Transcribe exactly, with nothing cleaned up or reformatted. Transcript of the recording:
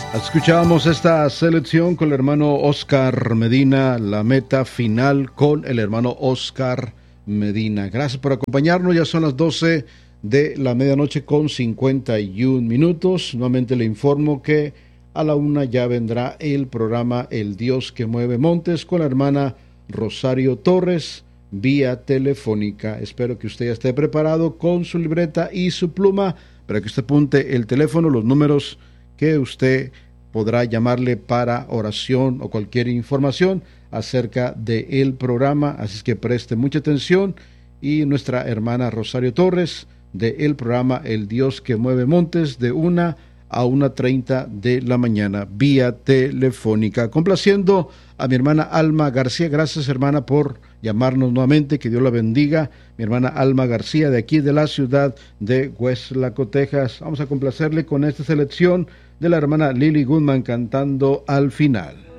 Escuchábamos esta selección con el hermano Oscar Medina, la meta final con el hermano Oscar Medina. Gracias por acompañarnos, ya son las doce de la medianoche con cincuenta y un minutos. Nuevamente le informo que a la una ya vendrá el programa El Dios que mueve montes con la hermana Rosario Torres vía telefónica. Espero que usted ya esté preparado con su libreta y su pluma para que usted apunte el teléfono, los números que usted podrá llamarle para oración o cualquier información acerca del programa, así es que preste mucha atención. Y nuestra hermana Rosario Torres del programa El Dios que mueve montes de una a una treinta de la mañana vía telefónica, complaciendo a mi hermana Alma García. Gracias, hermana, por llamarnos nuevamente, que Dios la bendiga. Mi hermana Alma García de aquí de la ciudad de Westlaco, Texas. Vamos a complacerle con esta selección de la hermana Lily Goodman cantando Al Final.